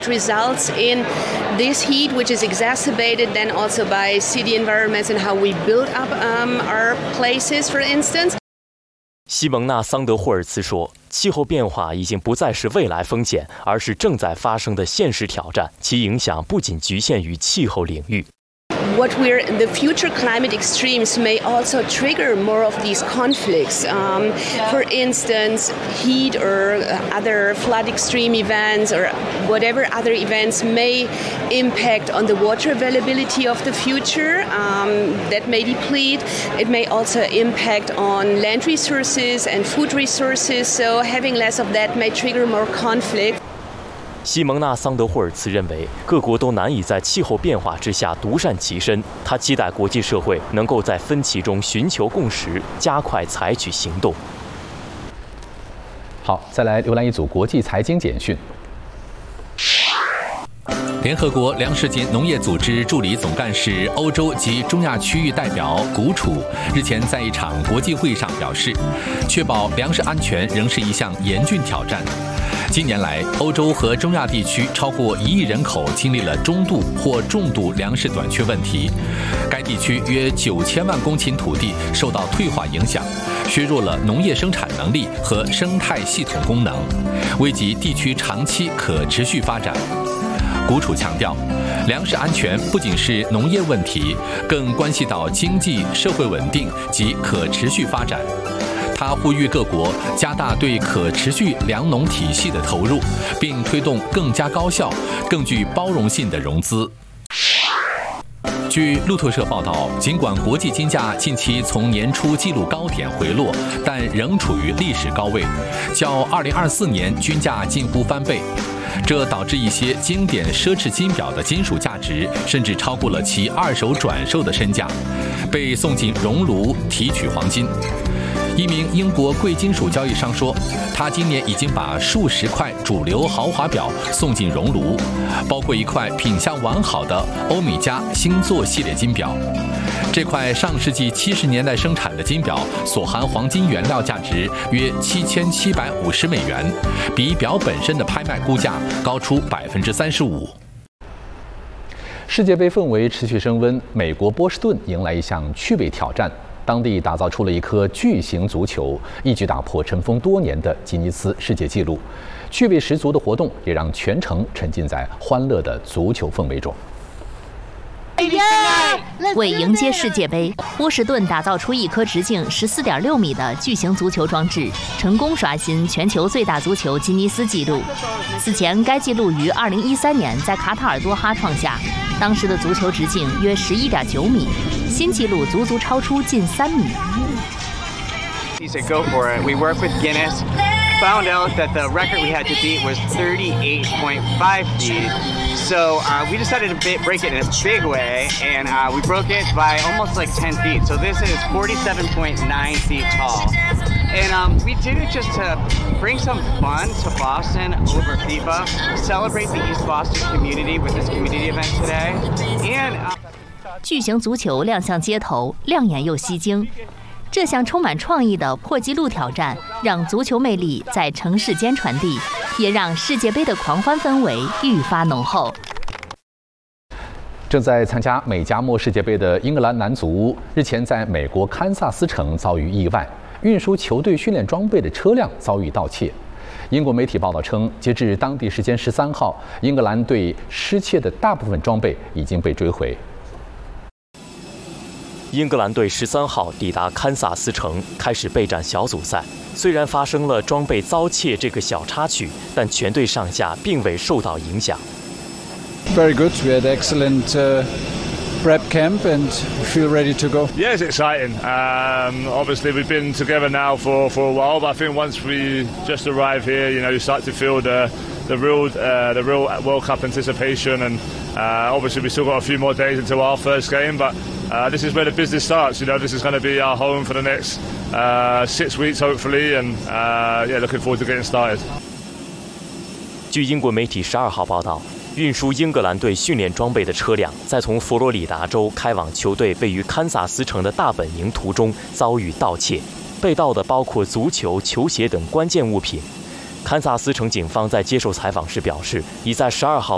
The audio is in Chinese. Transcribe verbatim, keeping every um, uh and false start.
results in this heat, which is exacerbated then also by city environments and how we build up um, our places, for instance. 西蒙娜·桑德霍尔茨说：“气候变化已经不再是未来风险，而是正在发生的现实挑战，其影响不仅局限于气候领域。” What we're the future climate extremes may also trigger more of these conflicts. Um, for instance, heat or other flood extreme events or whatever other events may impact on the water availability of the future. Um, that may deplete. It may also impact on land resources and food resources. So having less of that may trigger more conflict. 西蒙娜·桑德霍尔茨认为，各国都难以在气候变化之下独善其身。他期待国际社会能够在分歧中寻求共识，加快采取行动。 好，再来浏览一组国际财经简讯。 联合国粮食及农业组织助理总干事、欧洲及中亚区域代表古楚日前在一场国际会议上表示，确保粮食安全仍是一项严峻挑战。近年来，欧洲和中亚地区超过一亿人口经历了中度或重度粮食短缺问题。该地区约九千万公顷土地受到退化影响，削弱了农业生产能力和生态系统功能，危及地区长期可持续发展。古楚强调，粮食安全不仅是农业问题，更关系到经济社会稳定及可持续发展。他呼吁各国加大对可持续粮农体系的投入，并推动更加高效、更具包容性的融资。据路透社报道，尽管国际金价近期从年初纪录高点回落，但仍处于历史高位，较二零二四年均价近乎翻倍。这导致一些经典奢侈金表的金属价值甚至超过了其二手转售的身价，被送进熔炉提取黄金。一名英国贵金属交易商说，他今年已经把数十块主流豪华表送进熔炉，包括一块品相完好的欧米茄星座系列金表。这块上世纪七十年代生产的金表所含黄金原料价值约七千七百五十美元，比表本身的拍卖估价高出百分之三十五。 世界杯氛围持续升温，美国波士顿迎来一项趣味挑战。当地打造出了一颗巨型足球，一举打破尘封多年的吉尼斯世界纪录。趣味十足的活动也让全城沉浸在欢乐的足球氛围中。 为迎接世界杯，波士顿打造出一颗直径十四点六米的巨型足球装置，成功刷新全球最大足球吉尼斯纪录。此前，该纪录于二零一三年在卡塔尔多哈创下，当时的足球直径约十一点九米，新纪录足足超出近三米。 He said, "Go for it." We worked with Guinness. Found out that the record we had to beat was thirty-eight point five feet. So uh, we decided to break it in a big way, and uh, we broke it by almost like ten feet. So this is forty-seven point nine feet tall. And um, we did it just to bring some fun to Boston over FIFA, celebrate the East Boston community with this community event today. And uh, 巨型足球亮相街头，亮眼又吸睛。这项充满创意的破纪录挑战，让足球魅力在城市间传递，也让世界杯的狂欢氛围愈发浓厚。 正在参加美加墨世界杯的英格兰男足日前在美国堪萨斯城遭遇意外，运输球队训练装备的车辆遭遇盗窃。英国媒体报道称，截至当地时间十三号，英格兰队失窃的大部分装备已经被追回。 英格兰队十三号抵达堪萨斯城，开始备战小组赛。虽然发生了装备遭窃这个小插曲，但全队上下并未受到影响。 Very good. We had excellent uh, prep camp and we feel ready to go. Yeah, it's exciting. Um, obviously, we've been together now for, for a while, but I think once we just arrive here, you know, you start to feel the the real uh, the real World Cup anticipation, and uh, obviously we still got a few more days until our first game, but uh, this is where the business starts. You know, this is going to be our home for the next uh, six weeks, hopefully, and uh, yeah, looking forward to getting started. 据英国媒体十二号报道，运输英格兰队训练装备的车辆在从佛罗里达州开往球队位于堪萨斯城的大本营途中遭遇盗窃，被盗的包括足球、球鞋等关键物品。堪萨斯城警方在接受采访时表示，已在十二号